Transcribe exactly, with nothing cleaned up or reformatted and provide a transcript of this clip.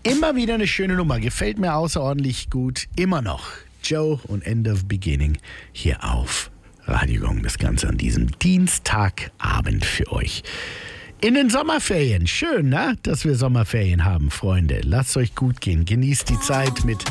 Immer wieder eine schöne Nummer. Gefällt mir außerordentlich gut. Immer noch. Joe und End of Beginning hier auf Radio Gong. Das Ganze an diesem Dienstagabend für euch. In den Sommerferien. Schön, ne? Dass wir Sommerferien haben, Freunde. Lasst euch gut gehen. Genießt die Zeit mit